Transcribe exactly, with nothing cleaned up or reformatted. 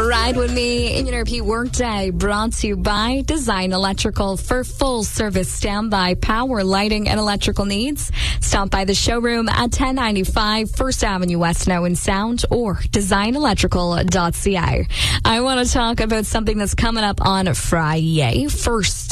Ride with me in your P Workday, brought to you by Design Electrical. For full service standby power, lighting, and electrical needs, stop by the showroom at ten ninety-five First Avenue West now in Sound or design electrical dot c a. I want to talk about something that's coming up on Friday. First